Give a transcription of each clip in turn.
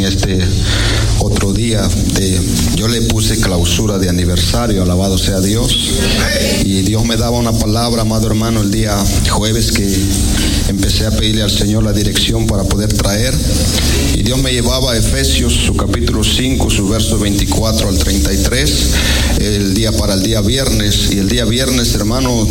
en este otro día yo le puse clausura de aniversario, alabado sea Dios. Y Dios me daba una palabra, amado hermano, el día jueves, que empecé a pedirle al Señor la dirección para poder traer. Y Dios me llevaba a Efesios, su capítulo 5, su verso 24 al 33, para el día viernes. Y el día viernes, hermano,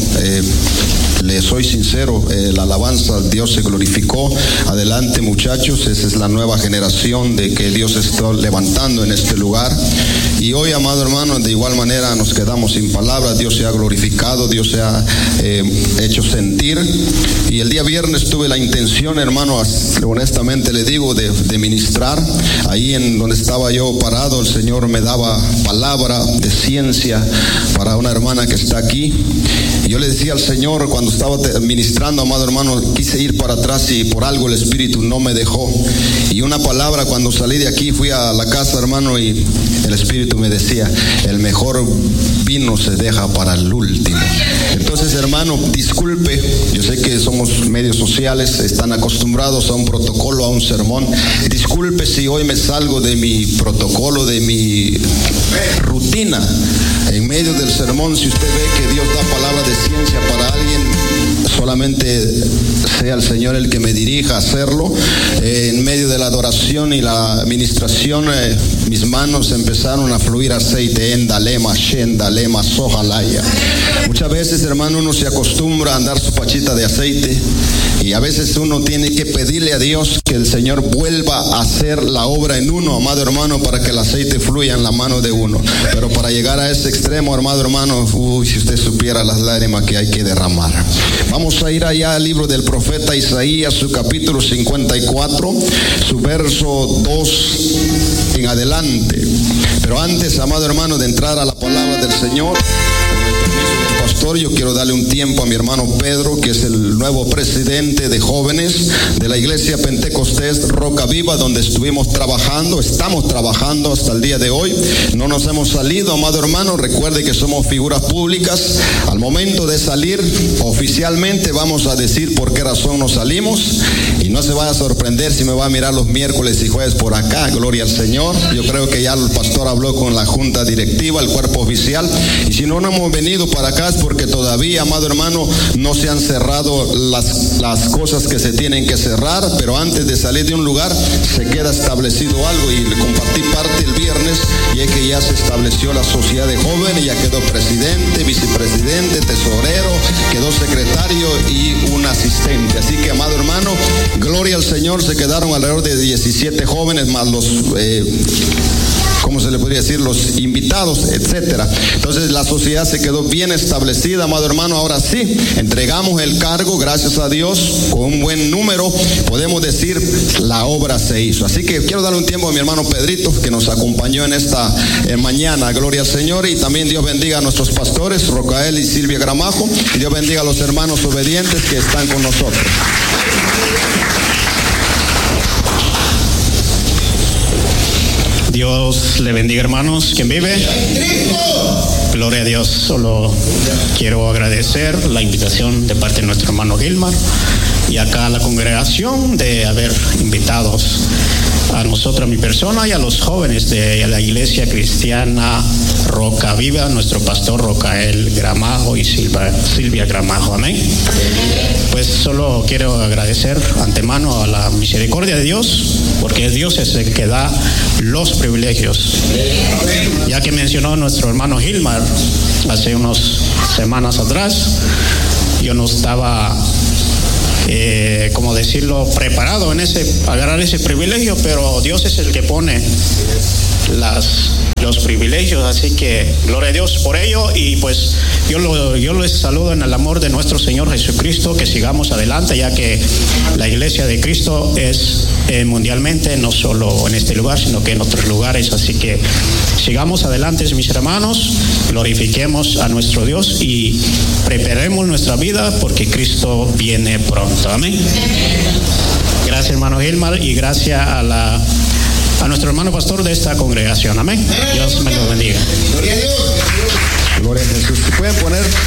le soy sincero, la alabanza, Dios se glorificó. Adelante, muchachos, esa es la nueva generación de que Dios está levantando en este lugar. Y hoy, amado hermano, de igual manera nos quedamos sin palabras. Dios se ha glorificado, Dios se ha hecho sentir. Y el día viernes tuve la intención, hermano, honestamente le digo, de ministrar. Ahí en donde estaba yo parado, el Señor me daba palabra de ciencia para una hermana que está aquí. Y yo le decía al Señor, cuando estaba ministrando, amado hermano, quise ir para atrás y por algo el Espíritu no me dejó. Y una palabra, cuando salí de aquí, fui a la casa, hermano, y el Espíritu me decía: el mejor vino se deja para el último. Entonces, hermano, disculpe, yo sé que somos medios sociales, están acostumbrados a un protocolo, a un sermón. Disculpe si hoy me salgo de mi protocolo, de mi rutina. En medio del sermón, si usted ve que Dios da palabra de ciencia para alguien, solamente sea el Señor el que me dirija a hacerlo. En medio de la adoración y la administración, mis manos empezaron a fluir aceite. Endalema, shendalema, sojalaya. Muchas veces, hermano, uno se acostumbra a andar su pachita de aceite, y a veces uno tiene que pedirle a Dios que el Señor vuelva a hacer la obra en uno, amado hermano, para que el aceite fluya en la mano de uno. Pero para llegar a ese extremo, amado hermano, si usted supiera las lágrimas que hay que derramar. Vamos a ir allá al libro del profeta Isaías, su capítulo 54, su verso 2 en adelante. Pero antes, amado hermano, de entrar a la palabra del Señor, con el permiso del pastor, yo quiero darle un tiempo a mi hermano Pedro, que es el nuevo presidente de jóvenes de la iglesia Pentecostés Roca Viva, donde estamos trabajando hasta el día de hoy. No nos hemos salido, amado hermano. Recuerde que somos figuras públicas. Al momento de salir oficialmente vamos a decir por qué razón nos salimos, y no se vaya a sorprender si me va a mirar los miércoles y jueves por acá. Gloria al Señor. Yo creo que ya el pastor habló con la junta directiva, el cuerpo oficial, y si no hemos venido para acá es porque todavía, amado hermano, no se han cerrado las cosas que se tienen que cerrar. Pero antes de salir de un lugar se queda establecido algo, y le compartí parte el viernes, y es que ya se estableció la sociedad de jóvenes, ya quedó presidente, vicepresidente, tesorero, quedó secretario y un asistente. Así que, amado hermano, gloria al Señor, se quedaron alrededor de 17 jóvenes más los ¿cómo se le podría decir? Los invitados, etcétera. Entonces la sociedad se quedó bien establecida, amado hermano. Ahora sí, entregamos el cargo, gracias a Dios, con un buen número, podemos decir, la obra se hizo. Así que quiero darle un tiempo a mi hermano Pedrito, que nos acompañó en esta mañana. Gloria al Señor. Y también Dios bendiga a nuestros pastores, Rocael y Silvia Gramajo, y Dios bendiga a los hermanos obedientes que están con nosotros. Dios le bendiga, hermanos. ¿Quién vive? Gloria a Dios. Solo quiero agradecer la invitación de parte de nuestro hermano Gilmar y acá a la congregación de haber invitado a nosotros, a mi persona, y a los jóvenes de la iglesia cristiana Roca Viva, nuestro pastor Rocael Gramajo y Silvia Gramajo. Amén. Pues solo quiero agradecer antemano a la misericordia de Dios, porque Dios es el que da los privilegios. Ya que mencionó nuestro hermano Gilmar hace unas semanas atrás, yo no estaba como decirlo, preparado en agarrar ese privilegio, pero Dios es el que pone los privilegios, así que gloria a Dios por ello. Y pues yo les saludo en el amor de nuestro Señor Jesucristo, que sigamos adelante, ya que la iglesia de Cristo es mundialmente, no solo en este lugar, sino que en otros lugares. Así que sigamos adelante, mis hermanos, glorifiquemos a nuestro Dios y preparemos nuestra vida, porque Cristo viene pronto. Amén. Gracias, hermano Gilmar, y gracias a nuestro hermano pastor de esta congregación. Amén. Dios me lo bendiga. Gloria a Dios. Gloria a Jesús. ¿Se pueden poner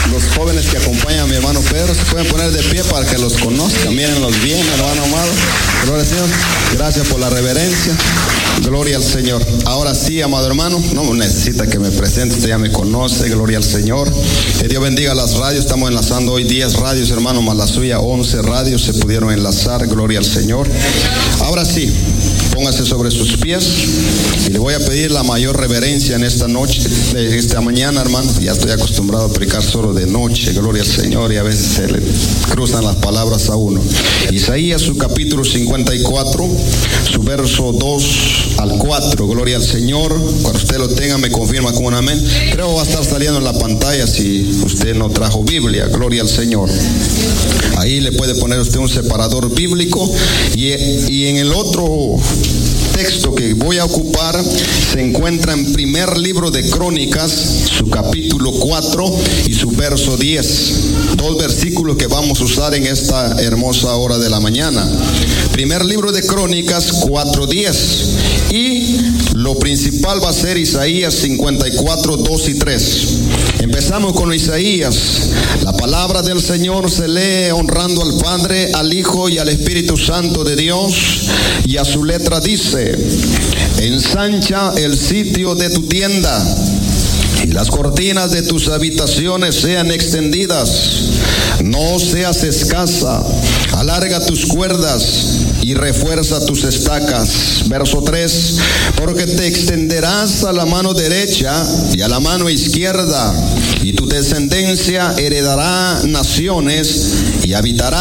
los jóvenes que acompañan a mi hermano Pedro se pueden poner de pie para que los conozcan. Mírenlos bien, hermano amado. Gloria al Señor. Gracias por la reverencia. Gloria al Señor. Ahora sí, amado hermano, no necesita que me presente, usted ya me conoce. Gloria al Señor. Que Dios bendiga las radios. Estamos enlazando hoy 10 radios, hermano, más la suya, 11 radios se pudieron enlazar. Gloria al Señor. Ahora sí, póngase sobre sus pies y le voy a pedir la mayor reverencia en esta noche, esta mañana, hermano. Ya estoy acostumbrado a predicar solo de noche, gloria al Señor, y a veces se le cruzan las palabras a uno. Isaías, su capítulo 54, su verso 2 al 4, gloria al Señor. Cuando usted lo tenga, me confirma con un amén. Creo que va a estar saliendo en la pantalla si usted no trajo Biblia, gloria al Señor. Ahí le puede poner usted un separador bíblico y en el otro texto que voy a ocupar se encuentra en primer libro de Crónicas, su capítulo 4 y su verso 10. Dos versículos que vamos a usar en esta hermosa hora de la mañana. Primer libro de Crónicas 4:10 y lo principal va a ser Isaías 54, 2 y 3. Empezamos con Isaías. La palabra del Señor se lee honrando al Padre, al Hijo y al Espíritu Santo de Dios, y a su letra dice: ensancha el sitio de tu tienda y las cortinas de tus habitaciones sean extendidas. No seas escasa, alarga tus cuerdas y refuerza tus estacas. Verso 3: porque te extenderás a la mano derecha y a la mano izquierda, y tu descendencia heredará naciones y habitará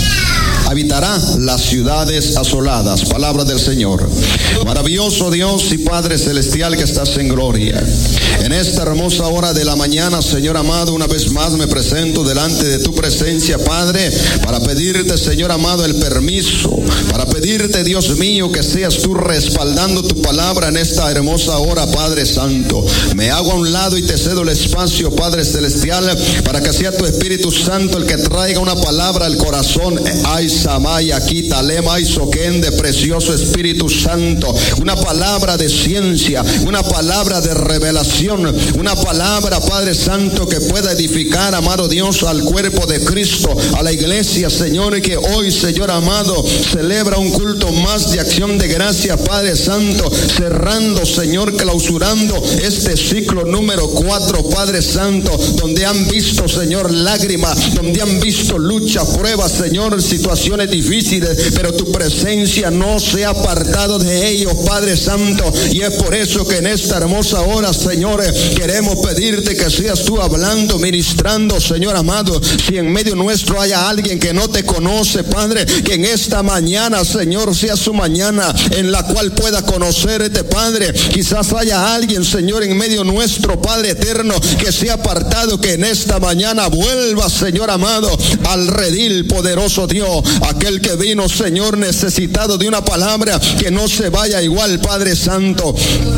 las ciudades asoladas. Palabra del Señor. Maravilloso Dios y Padre celestial que estás en gloria. En esta hermosa hora de la mañana, Señor amado, una vez más me presento delante de tu presencia, Padre, para pedirte, Señor amado, el permiso, para pedirte, Dios mío, que seas tú respaldando tu palabra en esta hermosa hora, Padre Santo. Me hago a un lado y te cedo el espacio, Padre celestial, para que sea tu Espíritu Santo el que traiga una palabra al corazón. Ay, Samaya, Quita, Lema y Soquende, precioso Espíritu Santo, una palabra de ciencia, una palabra de revelación, una palabra, Padre Santo, que pueda edificar, amado Dios, al cuerpo de Cristo, a la iglesia, Señor, que hoy, Señor amado, celebra un culto más de acción de gracia, Padre Santo, cerrando, Señor, clausurando este ciclo número 4, Padre Santo, donde han visto, Señor, lágrimas, donde han visto lucha, pruebas, Señor, situaciones difíciles, pero tu presencia no se ha apartado de ellos, Padre Santo, y es por eso que en esta hermosa hora, Señor, queremos pedirte que seas tú hablando, ministrando, Señor amado. Si en medio nuestro haya alguien que no te conoce, Padre, que en esta mañana, Señor, sea su mañana en la cual pueda conocerte, Padre. Quizás haya alguien, Señor, en medio nuestro, Padre eterno, que sea apartado, que en esta mañana vuelva, Señor amado, al redil, poderoso Dios, aquel que vino, Señor, necesitado de una palabra, que no se vaya igual, Padre Santo.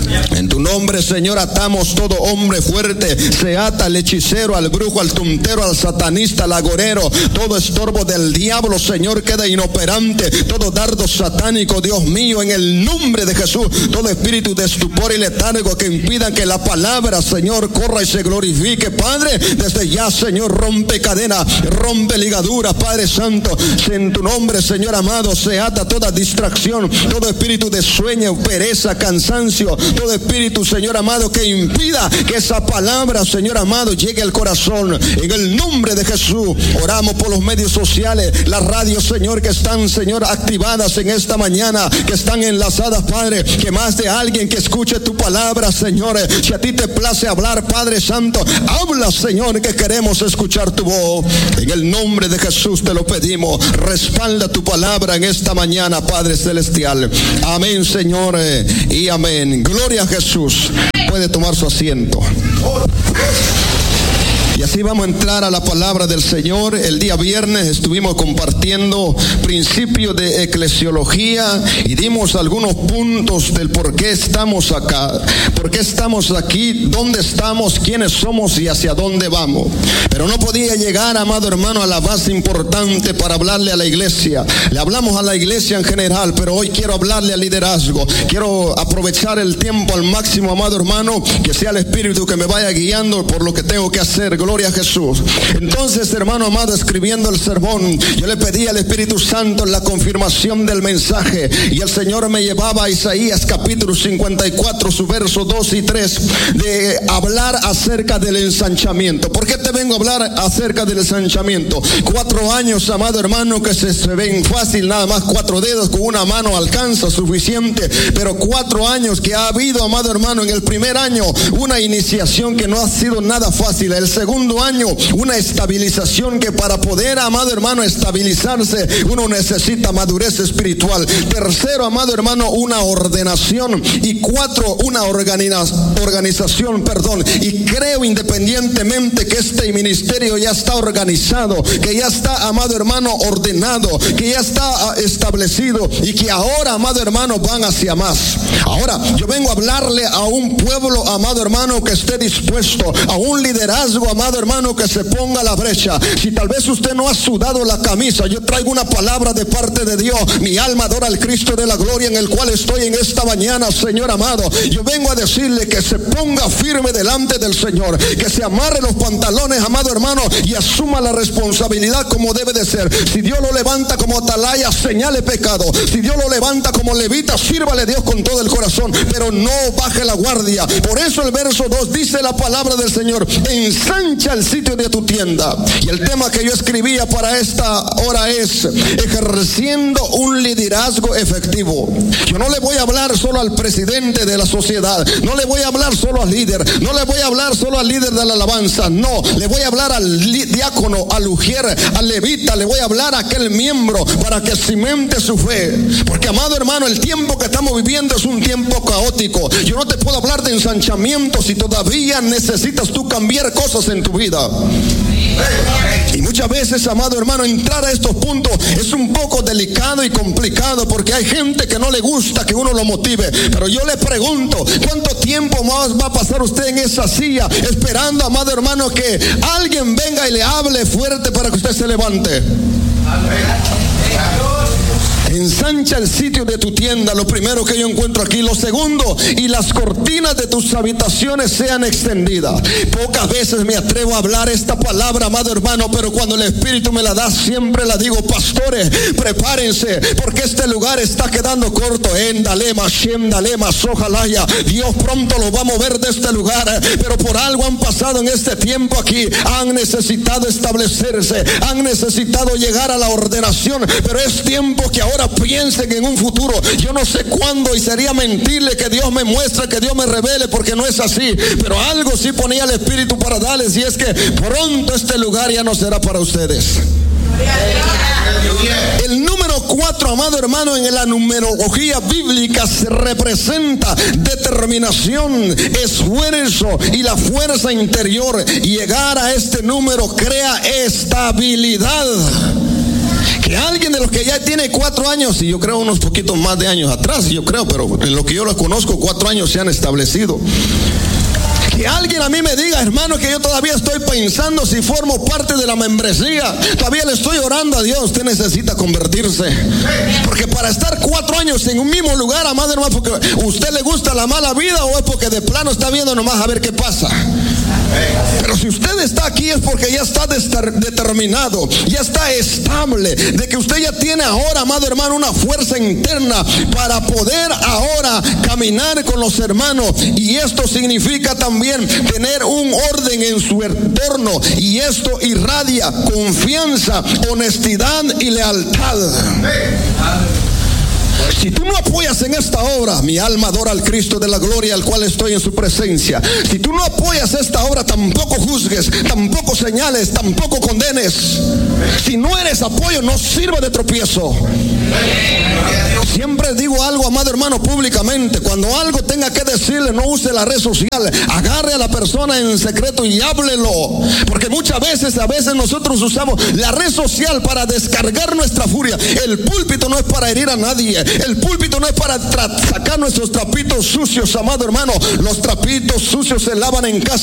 En tu nombre, Señor, atamos todo hombre fuerte, se ata al hechicero, al brujo, al tuntero, al satanista, al agorero, todo estorbo del diablo, Señor, queda inoperante, todo dardo satánico, Dios mío, en el nombre de Jesús, todo espíritu de estupor y letargo que impidan que la palabra, Señor, corra y se glorifique, Padre, desde ya, Señor, rompe cadena, rompe ligadura, Padre Santo. En tu nombre, Señor amado, se ata toda distracción, todo espíritu de sueño, pereza, cansancio, todo espíritu, Señor amado, que impida que esa palabra, Señor amado, llegue al corazón. En el nombre de Jesús, oramos por los medios sociales, las radios, Señor, que están, Señor, activadas en esta mañana, que están enlazadas, Padre, que más de alguien que escuche tu palabra, Señor. Si a ti te place hablar, Padre Santo, habla, Señor, que queremos escuchar tu voz. En el nombre de Jesús te lo pedimos. Respalda tu palabra en esta mañana, Padre Celestial. Amén, Señor, y amén. Gloria a Jesús. Puede tomar su asiento. Y así vamos a entrar a la palabra del Señor. El día viernes estuvimos compartiendo principios de eclesiología y dimos algunos puntos del por qué estamos acá, por qué estamos aquí, dónde estamos, quiénes somos y hacia dónde vamos. Pero no podía llegar, amado hermano, a la base importante para hablarle a la iglesia. Le hablamos a la iglesia en general, pero hoy quiero hablarle al liderazgo. Quiero aprovechar el tiempo al máximo, amado hermano, que sea el Espíritu que me vaya guiando por lo que tengo que hacer. gloria a Jesús. Entonces, hermano amado, escribiendo el sermón, yo le pedí al Espíritu Santo la confirmación del mensaje, y el Señor me llevaba a Isaías capítulo 54, su verso 2 y 3, de hablar acerca del ensanchamiento. ¿Por qué te vengo a hablar acerca del ensanchamiento? 4 años, amado hermano, que se ven fácil, nada más 4 dedos con una mano alcanza suficiente, pero 4 años que ha habido, amado hermano, en el primer año una iniciación que no ha sido nada fácil, el segundo año una estabilización que para poder, amado hermano, estabilizarse uno necesita madurez espiritual. Tercero, amado hermano, una ordenación, y 4, una organización, y creo independientemente que este ministerio ya está organizado, que ya está, amado hermano, ordenado, que ya está establecido, y que ahora, amado hermano, van hacia más. Ahora, yo vengo a hablarle a un pueblo, amado hermano, que esté dispuesto, a un liderazgo, amado hermano, que se ponga a la brecha. Si tal vez usted no ha sudado la camisa, yo traigo una palabra de parte de Dios. Mi alma adora al Cristo de la gloria en el cual estoy en esta mañana, Señor amado. Yo vengo a decirle que se ponga firme delante del Señor, que se amarre los pantalones, amado hermano, y asuma la responsabilidad como debe de ser. Si Dios lo levanta como atalaya, señale pecado. Si Dios lo levanta como levita, sírvale a Dios con todo el corazón, pero no baje la guardia. Por eso el verso 2 dice la palabra del Señor: ensancha el sitio de tu tienda. Y el tema que yo escribía para esta hora es ejerciendo un liderazgo efectivo. Yo no le voy a hablar solo al presidente de la sociedad, no le voy a hablar solo al líder, no le voy a hablar solo al líder de la alabanza, no, le voy a hablar al diácono, al ujier, al levita, le voy a hablar a aquel miembro para que cimente su fe. Porque, amado hermano, el tiempo que estamos viviendo es un tiempo caótico. Yo no te puedo hablar de ensanchamiento si todavía necesitas tú cambiar cosas en tu vida. Y muchas veces, amado hermano, entrar a estos puntos es un poco delicado y complicado, porque hay gente que no le gusta que uno lo motive. Pero yo le pregunto, ¿cuánto tiempo más va a pasar usted en esa silla esperando, amado hermano, que alguien venga y le hable fuerte para que usted se levante? Ensancha el sitio de tu tienda, lo primero que yo encuentro aquí. Lo segundo, y las cortinas de tus habitaciones sean extendidas. Pocas veces me atrevo a hablar esta palabra, amado hermano, pero cuando el Espíritu me la da, siempre la digo. Pastores, prepárense, porque este lugar está quedando corto. Dios pronto lo va a mover de este lugar, pero por algo han pasado en este tiempo aquí. Han necesitado establecerse, han necesitado llegar a la ordenación, pero es tiempo que ahora piensen en un futuro. Yo no sé cuándo, y sería mentirle que Dios me muestre, que Dios me revele, porque no es así. Pero algo sí ponía el Espíritu para darles, y es que pronto este lugar ya no será para ustedes. El número 4, amado hermano, en la numerología bíblica se representa determinación, esfuerzo y la fuerza interior. Llegar a este número crea estabilidad. Que alguien de los que ya tiene 4 años, y yo creo unos poquitos más de años atrás, yo creo, pero en lo que yo lo conozco, 4 años se han establecido. Que alguien a mí me diga, hermano, que yo todavía estoy pensando si formo parte de la membresía, todavía le estoy orando a Dios. Usted necesita convertirse, porque para estar 4 años en un mismo lugar, amado hermano, porque usted le gusta la mala vida, o es porque de plano está viendo nomás a ver qué pasa. Pero si usted está aquí es porque ya está determinado, ya está estable, de que usted ya tiene ahora, amado hermano, una fuerza interna para poder ahora caminar con los hermanos. Y esto significa también tener un orden en su entorno, y esto irradia confianza, honestidad y lealtad. Si tú no apoyas en esta obra, mi alma adora al Cristo de la gloria, al cual estoy en su presencia. Si tú no apoyas esta obra, tampoco juzgues, tampoco señales, tampoco condenes. Si no eres apoyo, no sirve de tropiezo. Siempre digo algo, amado hermano, públicamente. Cuando algo tenga que decirle, no use la red social. Agarre a la persona en secreto y háblelo. Porque muchas veces, nosotros usamos la red social para descargar nuestra furia. El púlpito no es para herir a nadie. El púlpito no es para sacar nuestros trapitos sucios, amado hermano. Los trapitos sucios se lavan en casa.